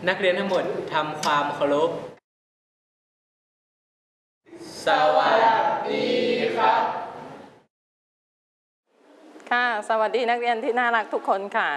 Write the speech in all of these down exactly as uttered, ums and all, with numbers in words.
นักเรียนทั้งหมดทำความเคารพสวัสดีครับค่ะสวัสดีนักเรียนที่น่ารักทุกคนค่ะ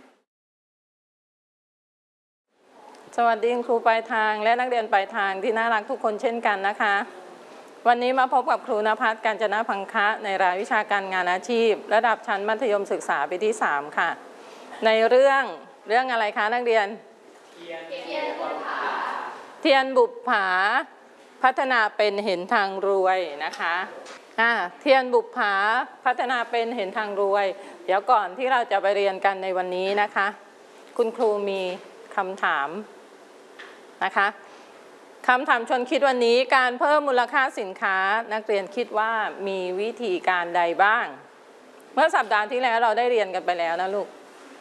สวัสดีครูปลายทางและนักเรียนปลายทางที่น่ารักทุกคนเช่นกันนะคะวันนี้มาพบกับครูณภัส กาญจนพังคะในรายวิชาการงานอาชีพระดับชั้นมัธยมศึกษาปีที่สามค่ะในเรื่องเรื่องอะไรคะนักเรียนเทียนบุปผาเทียนบุปผาพัฒนาเป็นเห็นทางรวยนะคะอ่าเทียนบุปผาพัฒนาเป็นเห็นทางรวยเดี๋ยวก่อนที่เราจะไปเรียนกันในวันนี้นะคะคุณครูมีคำถามนะคะคำถามชวนคิดวันนี้การเพิ่มมูลค่าสินค้านักเรียนคิดว่ามีวิธีการใดบ้างเมื่อสัปดาห์ที่แล้วเราได้เรียนกันไปแล้วนะลูก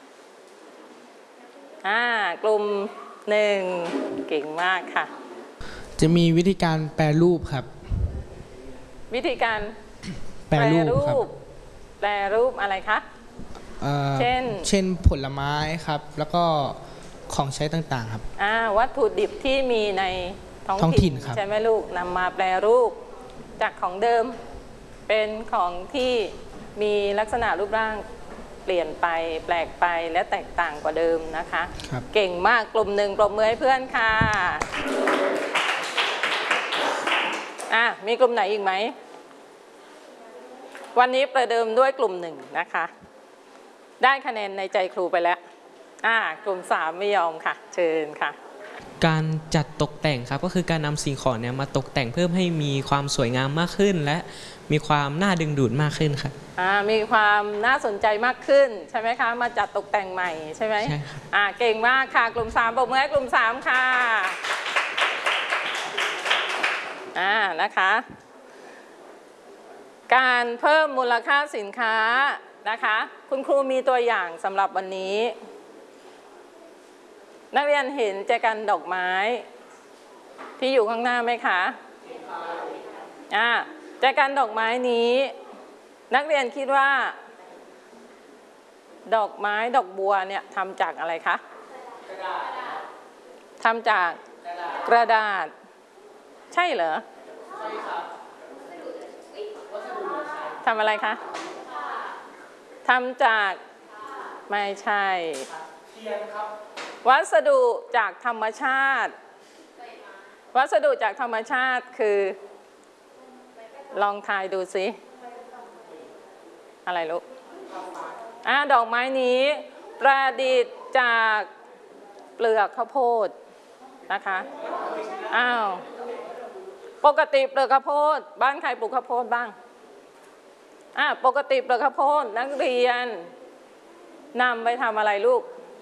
อ่ากลุ่มหนึ่งเก่งมากค่ะจะมีวิธีการแปรรูปครับวิธีการแปรรูปครับแปรรูปอะไรคะเช่นเช่นผลไม้ครับแล้วก็ของใช้ต่างๆครับอ่าวัตถุดิบที่มีในท้องถิ่นใช่ไหมลูกนำมาแปรรูปจากของเดิมเป็นของที่มีลักษณะรูปร่างเปลี่ยนไปแปลกไปและแตกต่างกว่าเดิมนะคะเก่งมากกลุ่มหนึ่งปรบมือให้เพื่อนค่ะอ่ะมีกลุ่มไหนอีกไหมวันนี้ประเดิมด้วยกลุ่มหนึ่งนะคะได้คะแนนในใจครูไปแล้วอ่ากลุ่มสามไม่ยอมค่ะเชิญค่ะการจัดตกแต่งครับก็คือการนำสิ่งของเนี่ยมาตกแต่งเพิ่มให้มีความสวยงามมากขึ้นและมีความน่าดึงดูดมากขึ้นครับอ่ามีความน่าสนใจมากขึ้นใช่ไหมคะมาจัดตกแต่งใหม่ใช่ไหมใช่ครับอ่าเก่งมากค่ะกลุ่มสามปรบมือให้กลุ่มสามค่ะอ่านะคะการเพิ่มมูลค่าสินค้านะคะคุณครูมีตัวอย่างสำหรับวันนี้นักเรียนเห็นแจกันดอกไม้ที่อยู่ข้างหน้าไหมคะอ่าแจกันดอกไม้นี้นักเรียนคิดว่าดอกไม้ดอกบัวเนี่ยทำจากอะไรคะทำจากกระดาษใช่เหรอใช่ครับทำอะไรคะทำจากไม่ใช่วัสดุจากธรรมชาติวัสดุจากธรรมชาติคือลองทายดูสิอะไรลูกอ่าดอกไม้นี้ประดิษฐ์จากเปลือกข้าวโพดนะคะอ้าวปกติเปลือกข้าวโพดบ้านใครปลูกข้าวโพดบ้างอ่าปกติเปลือกข้าวโพดนักเรียนนำไปทำอะไรลูก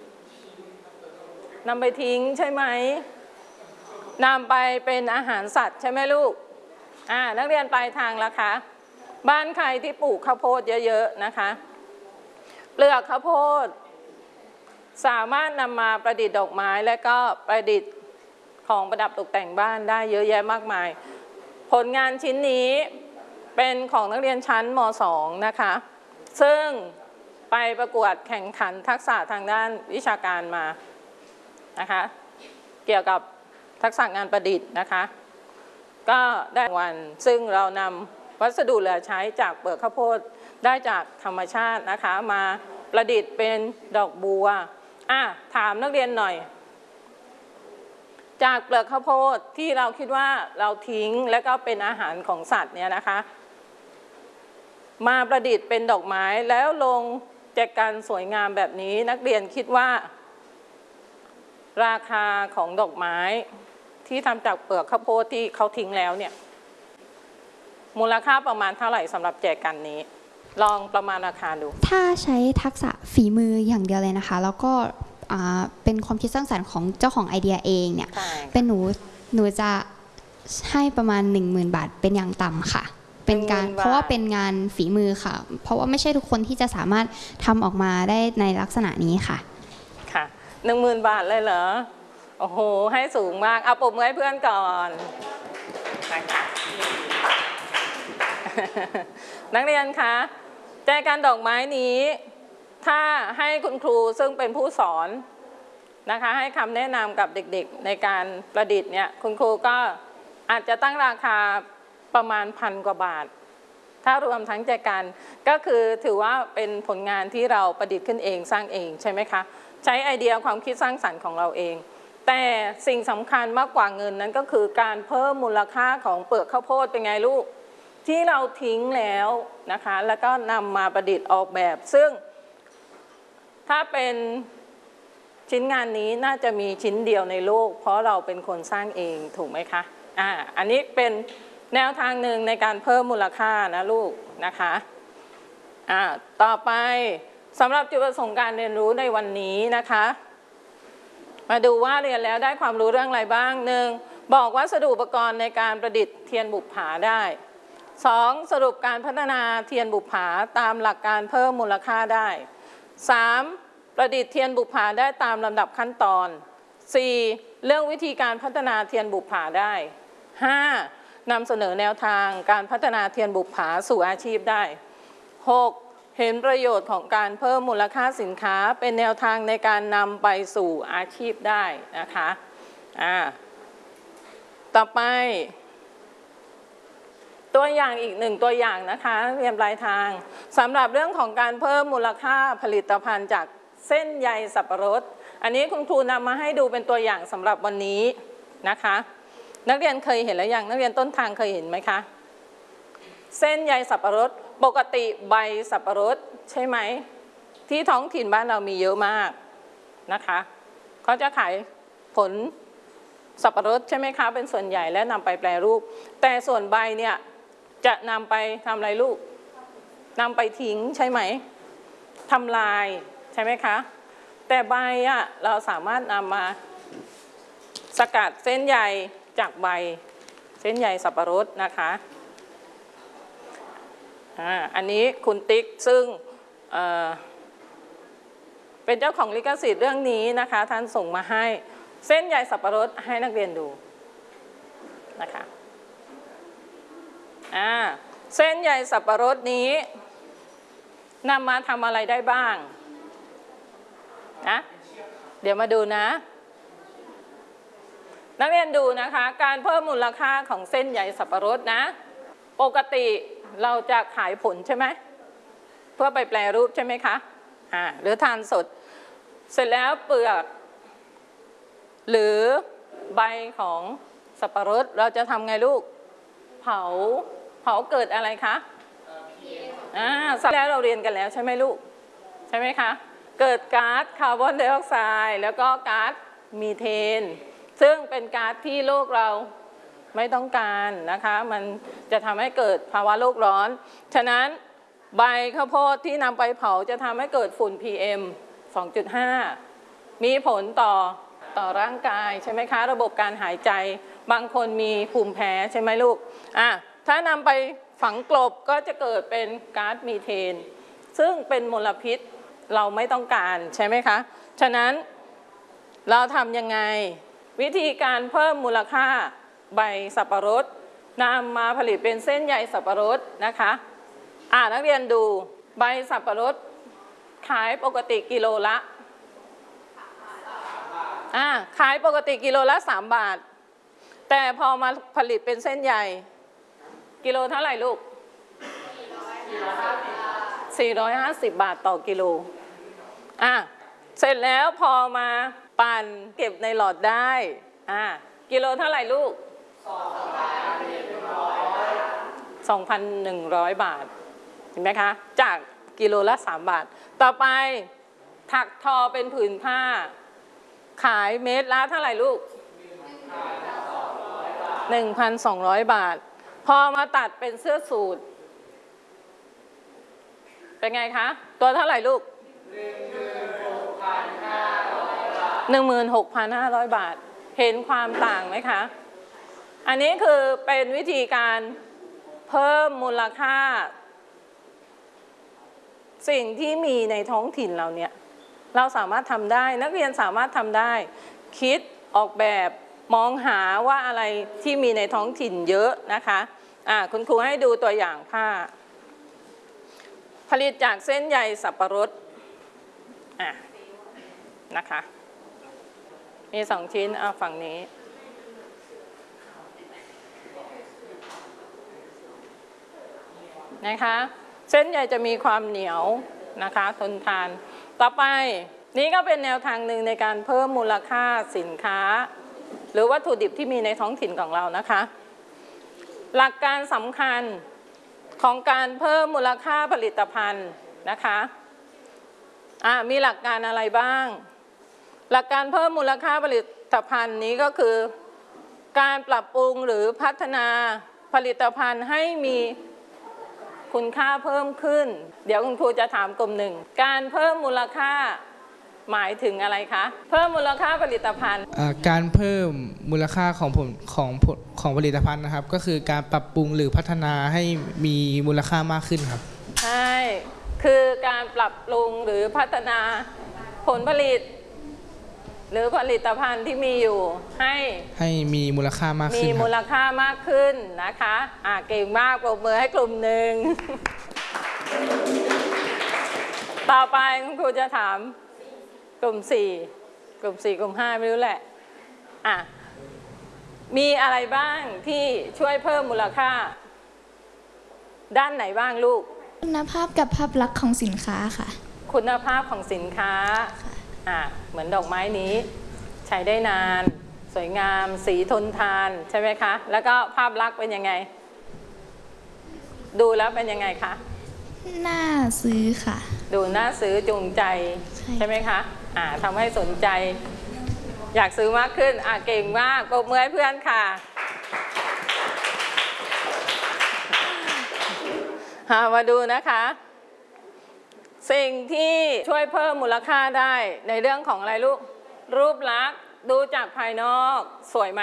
นำไปทิ้งใช่ไหมนำไปเป็นอาหารสัตว์ใช่ไหมลูกอ่านักเรียนปลายทางแล้วคะบ้านใครที่ปลูกข้าวโพดเยอะๆนะคะเปลือกข้าวโพดสามารถนำมาประดิษฐ์ดอกไม้และก็ประดิษฐ์ของประดับตกแต่งบ้านได้เยอะแยะมากมายผลงานชิ้นนี้เป็นของนักเรียนชั้นม.สอง นะคะซึ่งไปประกวดแข่งขันทักษะทางด้านวิชาการมานะคะเกี่ยวกับทักษะงานประดิษฐ์นะคะก็ได้รางวัลซึ่งเรานำวัสดุเหลือใช้จากเปลือกข้าวโพดได้จากธรรมชาตินะคะมาประดิษฐ์เป็นดอกบัวอ่ะถามนักเรียนหน่อยจากเปลือกข้าวโพดที่เราคิดว่าเราทิ้งและก็เป็นอาหารของสัตว์เนี่ยนะคะมาประดิษฐ์เป็นดอกไม้แล้วลงแจกันสวยงามแบบนี้นักเรียนคิดว่าราคาของดอกไม้ที่ทำจากเปลือกข้าวโพดที่เขาทิ้งแล้วเนี่ยมูลค่าประมาณเท่าไหร่สำหรับแจกันนี้ลองประมาณราคาดูถ้าใช้ทักษะฝีมืออย่างเดียวเลยนะคะแล้วก็เป็นความคิดสร้างสรรค์ของเจ้าของไอเดียเองเนี่ยเป็นหนูหนูจะให้ประมาณ หนึ่งหมื่น บาทเป็นอย่างต่ำค่ะเป็นการเพราะว่าเป็นงานฝีมือค่ะเพราะว่าไม่ใช่ทุกคนที่จะสามารถทำออกมาได้ในลักษณะนี้ค่ะค่ะหนึ่งหมื่นบาทเลยเหรอโอ้โหให้สูงมากเอาปรบมือให้เพื่อนก่อนนะคะนักเรียนคะแจกันดอกไม้นี้ถ้าให้คุณครูซึ่งเป็นผู้สอนนะคะให้คำแนะนำกับเด็กๆในการประดิษฐ์เนี่ยคุณครูก็อาจจะตั้งราคาประมาณพันกว่าบาทถ้ารวมทั้งแจกันก็คือถือว่าเป็นผลงานที่เราประดิษฐ์ขึ้นเองสร้างเองใช่ไหมคะใช้ไอเดียความคิดสร้างสรรค์ของเราเองแต่สิ่งสำคัญมากกว่าเงินนั้นก็คือการเพิ่มมูลค่าของเปลือกข้าวโพดเป็นไงลูกที่เราทิ้งแล้วนะคะแล้วก็นำมาประดิษฐ์ออกแบบซึ่งถ้าเป็นชิ้นงานนี้น่าจะมีชิ้นเดียวในโลกเพราะเราเป็นคนสร้างเองถูกไหมคะอ่าอันนี้เป็นแนวทางหนึ่งในการเพิ่มมูลค่านะลูกนะคะอ่าต่อไปสำหรับจุดประสงค์การเรียนรู้ในวันนี้นะคะมาดูว่าเรียนแล้วได้ความรู้เรื่องอะไรบ้างหนึ่งบอกวัสดุอุปกรณ์ในการประดิษฐ์เทียนบุปผาได้สองสรุปการพัฒนาเทียนบุปผาตามหลักการเพิ่มมูลค่าได้สามประดิษฐ์เทียนบุปผาได้ตามลำดับขั้นตอนสี่เรื่องวิธีการพัฒนาเทียนบุปผาได้ห้านำเสนอแนวทางการพัฒนาเทียนบุปผาสู่อาชีพได้หกเห็นประโยชน์ของการเพิ่มมูลค่าสินค้าเป็นแนวทางในการนำไปสู่อาชีพได้นะคะอ่าต่อไปตัวอย่างอีกหนึ่งตัวอย่างนะคะเรียนปลายทางสำหรับเรื่องของการเพิ่มมูลค่าผลิตภัณฑ์จากเส้นใยสับปะรดอันนี้คุณครูนำมาให้ดูเป็นตัวอย่างสำหรับวันนี้นะคะนักเรียนเคยเห็นแล้วยังนักเรียนต้นทางเคยเห็นไหมคะเส้นใยสับปะรดปกติใบสับปะรดใช่ไหมที่ท้องถิ่นบ้านเรามีเยอะมากนะคะเขาจะขายผลสับปะรดใช่ไหมคะเป็นส่วนใหญ่และนำไปแปรรูปแต่ส่วนใบเนี่ยจะนำไปทำอะไรลูกนำไปทิ้งใช่ไหมทำลายใช่ไหมคะแต่ใบอะเราสามารถนำมาสกัดเส้นใยจากใบเส้นใยสับปะรดนะคะอ่าอันนี้คุณติ๊กซึ่งเอ่อเป็นเจ้าของลิขสิทธิ์เรื่องนี้นะคะท่านส่งมาให้เส้นใยสับปะรดให้นักเรียนดูนะคะอ่าเส้นใยสับปะรดนี้นำมาทำอะไรได้บ้างนะเดี๋ยวมาดูนะนักเรียนดูนะคะการเพิ่มมูลค่าของเส้นใยสับปะรดนะปกติเราจะขายผลใช่ไหมเพื่อไปแปรรูปใช่ไหมคะอ่าหรือทานสดเสร็จแล้วเปลือกหรือใบของสับปะรดเราจะทำไงลูกเผาเผาเกิดอะไรคะอ่าสัปดาห์แล้วเราเรียนกันแล้วใช่ไหมลูกใช่ไหมคะเกิดก๊าซคาร์บอนไดออกไซด์แล้วก็ก๊าซมีเทนซึ่งเป็นก๊าซที่โลกเราไม่ต้องการนะคะมันจะทำให้เกิดภาวะโลกร้อนฉะนั้นใบข้าวโพดที่นำไปเผาจะทำให้เกิดฝุ่น พี เอ็ม สองจุดห้า มีผลต่อต่อร่างกายใช่ไหมคะระบบการหายใจบางคนมีภูมิแพ้ใช่ไหมลูกอ่ะถ้านำไปฝังกลบก็จะเกิดเป็นก๊าซมีเทนซึ่งเป็นมลพิษเราไม่ต้องการใช่ไหมคะฉะนั้นเราทำยังไงวิธีการเพิ่มมูลค่าใบสับปะรดนำมาผลิตเป็นเส้นใยสับปะรดนะคะอ่านักเรียนดูใบสับปะรดขายปกติกิโลละอ่าขายปกติกิโลละสามบาทแต่พอมาผลิตเป็นเส้นใยกิโลเท่าไหร่ลูกสี่ร้อยห้าสิบบาทต่อกิโลอ่ะเสร็จแล้วพอมาปั่นเก็บในหลอดได้อ่ะกิโลเท่าไหร่ลูกสองพันหนึ่งร้อยบาทเห็นไหมคะจากกิโลละสามบาทต่อไปถักทอเป็นผืนผ้าขายเมตรละเท่าไหร่ลูก หนึ่งพันสองร้อยบาทพอมาตัดเป็นเสื้อสูทเป็นไงคะตัวเท่าไหร่ลูก หนึ่งหมื่นหกพันห้าร้อยบาทเห็นความต่างไหมคะอันนี้คือเป็นวิธีการเพิ่มมูลค่าสิ่งที่มีในท้องถิ่นเราเนี่ยเราสามารถทำได้นักเรียนสามารถทำได้คิดออกแบบมองหาว่าอะไรที่มีในท้องถิ่นเยอะนะคะอ่าคุณครูให้ดูตัวอย่างผ้าผลิตจากเส้นใยสับปะรดอ่ะนะคะมีสองชิ้นเอาฝั่งนี้นะคะเส้นใยจะมีความเหนียวนะคะทนทานต่อไปนี่ก็เป็นแนวทางหนึ่งในการเพิ่มมูลค่าสินค้าหรือวัตถุดิบที่มีในท้องถิ่นของเรานะคะหลักการสำคัญของการเพิ่มมูลค่าผลิตภัณฑ์นะคะอ่ามีหลักการอะไรบ้างหลักการเพิ่มมูลค่าผลิตภัณฑ์นี้ก็คือการปรับปรุงหรือพัฒนาผลิตภัณฑ์ให้มีคุณค่าเพิ่มขึ้นเดี๋ยวคุณครูจะถามกลุ่มหนึ่งการเพิ่มมูลค่าหมายถึงอะไรคะเพิ่มมูลค่าผลิตภัณฑ์อ่าการเพิ่มมูลค่าของผมของของผลิตภัณฑ์นะครับก็คือการปรับปรุงหรือพัฒนาให้มีมูลค่ามากขึ้นครับใช่คือการปรับปรุงหรือพัฒนาผลผลิตหรือผลิตภัณฑ์ที่มีอยู่ให้ให้มีมูลค่ามากขึ้นมีมูลค่ามากขึ้นนะคะอ่าเก่งมากปรบมือให้กลุ่มหนึ่ง ต่อไปคุณครูจะถามกลุ่มสี่กลุ่มสี่กลุ่มห้าไม่รู้แหละอ่ะมีอะไรบ้างที่ช่วยเพิ่มมูลค่าด้านไหนบ้างลูกคุณภาพกับภาพลักษณ์ของสินค้าค่ะคุณภาพของสินค้าอ่ะเหมือนดอกไม้นี้ใช้ได้นานสวยงามสีทนทานใช่ไหมคะแล้วก็ภาพลักษณ์เป็นยังไงดูแล้วเป็นยังไงคะน่าซื้อค่ะดูน่าซื้อจูงใจใช่ไหมคะอ่าทำให้สนใจอยากซื้อมากขึ้นอ่าเก่งมากปรบมือให้เพื่อนค่ะมาดูนะคะสิ่งที่ช่วยเพิ่มมูลค่าได้ในเรื่องของอะไรลูกรูปลักษณ์ดูจากภายนอกสวยไหม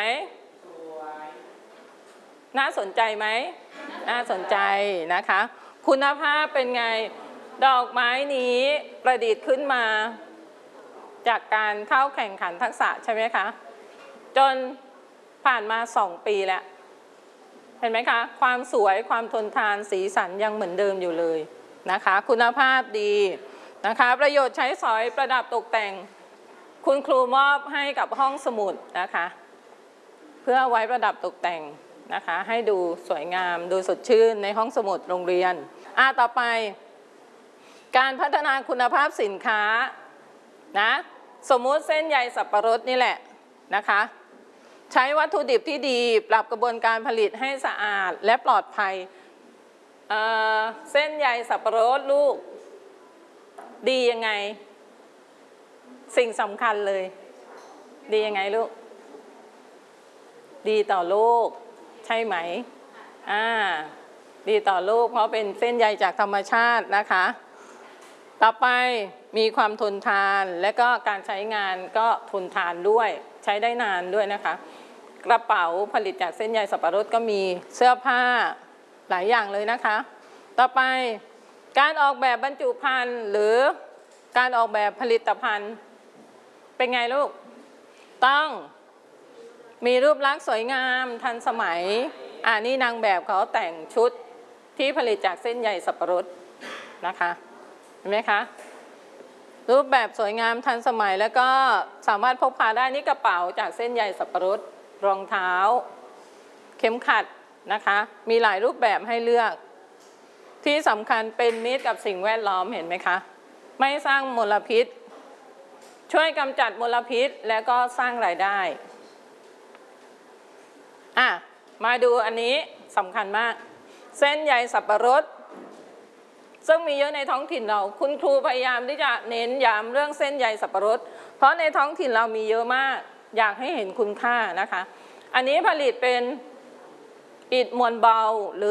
น่าสนใจไหมน่าสนใจนะคะคุณภาพเป็นไงดอกไม้นี้ประดิษฐ์ขึ้นมาจากการเข้าแข่งขันทักษะใช่ไหมคะจนผ่านมาสองปีแล้วเห็นไหมคะความสวยความทนทานสีสันยังเหมือนเดิมอยู่เลยนะคะคุณภาพดีนะคะประโยชน์ใช้สอยประดับตกแต่งคุณครูมอบให้กับห้องสมุดนะคะเพื่อไว้ประดับตกแต่งนะคะให้ดูสวยงามดูสดชื่นในห้องสมุดโรงเรียนอ่ะต่อไปการพัฒนาคุณภาพสินค้านะสมมุติเส้นใยสับปะรดนี่แหละนะคะใช้วัตถุดิบที่ดีปรับกระบวนการผลิตให้สะอาดและปลอดภัย เอ่อ เส้นใยสับปะรดลูกดียังไงสิ่งสำคัญเลยดียังไงลูกดีต่อโลกใช่ไหมอ่าดีต่อโลกเพราะเป็นเส้นใยจากธรรมชาตินะคะต่อไปมีความทนทานและก็การใช้งานก็ทนทานด้วยใช้ได้นานด้วยนะคะกระเป๋าผลิตจากเส้นใยสับปะรดก็มีเสื้อผ้าหลายอย่างเลยนะคะต่อไปการออกแบบบรรจุภัณฑ์หรือการออกแบบผลิตภัณฑ์เป็นไงลูกต้องมีรูปลักษณ์สวยงามทันสมัยอ่านี่นางแบบเขาแต่งชุดที่ผลิตจากเส้นใยสับปะรดนะคะเห็นไหมคะรูปแบบสวยงามทันสมัยแล้วก็สามารถพกพาได้นี่กระเป๋าจากเส้นใยสับปะรดรองเท้าเข็มขัดนะคะมีหลายรูปแบบให้เลือกที่สำคัญเป็นมิตรกับสิ่งแวดล้อมเห็นไหมคะไม่สร้างมลพิษช่วยกำจัดมลพิษและก็สร้างรายได้อ่ะมาดูอันนี้สำคัญมากเส้นใยสับปะรดซึ่งมีเยอะในท้องถิ่นเราคุณครูพยายามที่จะเน้นย้ำเรื่องเส้นใยสับปะรดเพราะในท้องถิ่นเรามีเยอะมากอยากให้เห็นคุณค่านะคะอันนี้ผลิตเป็นอิฐมวลเบาหรือ